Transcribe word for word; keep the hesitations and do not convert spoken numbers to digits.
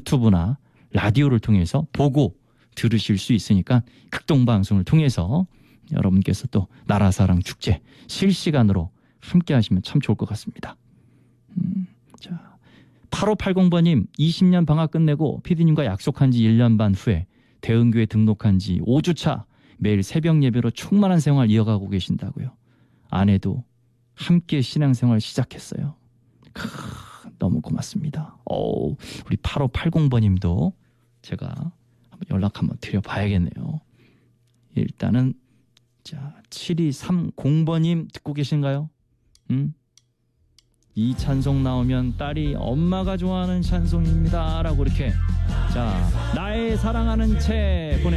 유튜브나 라디오를 통해서 보고 들으실 수 있으니까 극동방송을 통해서 여러분께서 또 나라사랑 축제 실시간으로 함께 하시면 참 좋을 것 같습니다. 음, 자, 팔오팔공 번님 이십 년 방학 끝내고 피디님과 약속한 지 일 년 반 후에 대흥교회 등록한 지 오 주 차 매일 새벽 예배로 충만한 생활 이어가고 계신다고요. 아내도 함께 신앙생활 시작했어요. 크, 너무 고맙습니다. 오, 우리 팔오팔공 번님도 제가 한번 연락 한번 드려봐야겠네요. 일단은 자 칠이삼공 번님 듣고 계신가요? 음? 이 찬송 나오면 딸이 엄마가 좋아하는 찬송입니다 라고 이렇게 자 나의 사랑하는 채 보내